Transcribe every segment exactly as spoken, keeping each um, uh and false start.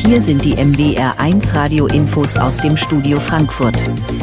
Hier sind die M W R eins Radio-Infos aus dem Studio Frankfurt.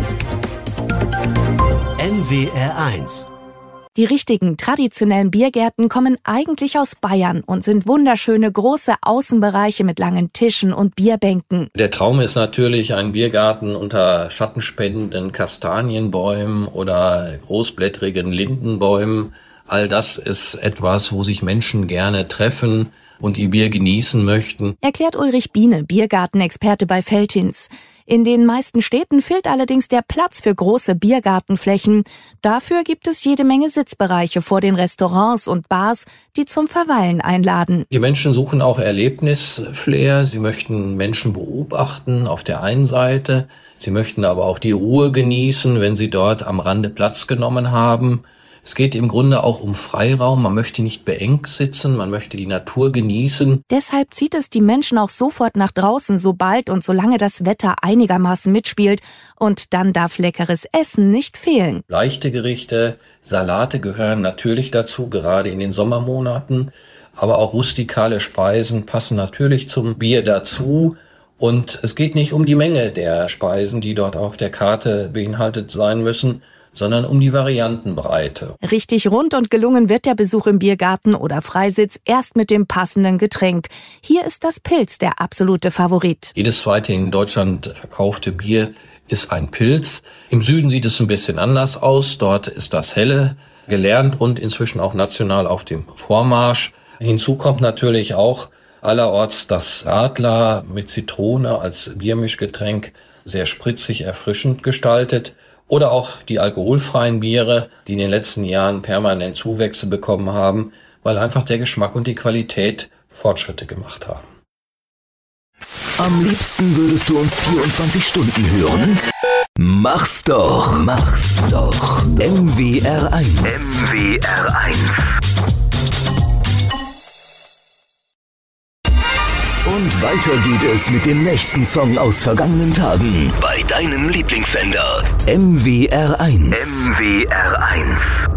M W R eins. Die richtigen, traditionellen Biergärten kommen eigentlich aus Bayern und sind wunderschöne, große Außenbereiche mit langen Tischen und Bierbänken. Der Traum ist natürlich ein Biergarten unter schattenspendenden Kastanienbäumen oder großblättrigen Lindenbäumen. All das ist etwas, wo sich Menschen gerne treffen und ihr Bier genießen möchten. Erklärt Ulrich Biene, Biergartenexperte bei Veltins. In den meisten Städten fehlt allerdings der Platz für große Biergartenflächen. Dafür gibt es jede Menge Sitzbereiche vor den Restaurants und Bars, die zum Verweilen einladen. Die Menschen suchen auch Erlebnisflair. Sie möchten Menschen beobachten auf der einen Seite. Sie möchten aber auch die Ruhe genießen, wenn sie dort am Rande Platz genommen haben. Es geht im Grunde auch um Freiraum. Man möchte nicht beengt sitzen, man möchte die Natur genießen. Deshalb zieht es die Menschen auch sofort nach draußen, sobald und solange das Wetter einigermaßen mitspielt. Und dann darf leckeres Essen nicht fehlen. Leichte Gerichte, Salate gehören natürlich dazu, gerade in den Sommermonaten. Aber auch rustikale Speisen passen natürlich zum Bier dazu. Und es geht nicht um die Menge der Speisen, die dort auf der Karte beinhaltet sein müssen, sondern um die Variantenbreite. Richtig rund und gelungen wird der Besuch im Biergarten oder Freisitz erst mit dem passenden Getränk. Hier ist das Pils der absolute Favorit. Jedes zweite in Deutschland verkaufte Bier ist ein Pils. Im Süden sieht es ein bisschen anders aus. Dort ist das Helle gelernt und inzwischen auch national auf dem Vormarsch. Hinzu kommt natürlich auch allerorts das Radler mit Zitrone als Biermischgetränk, sehr spritzig, erfrischend gestaltet. Oder auch die alkoholfreien Biere, die in den letzten Jahren permanent Zuwächse bekommen haben, weil einfach der Geschmack und die Qualität Fortschritte gemacht haben. Am liebsten würdest du uns vierundzwanzig Stunden hören? Mach's doch, mach's doch. M W R eins. M W R eins. Und weiter geht es mit dem nächsten Song aus vergangenen Tagen. Bei deinem Lieblingssender. M W R eins. M W R eins.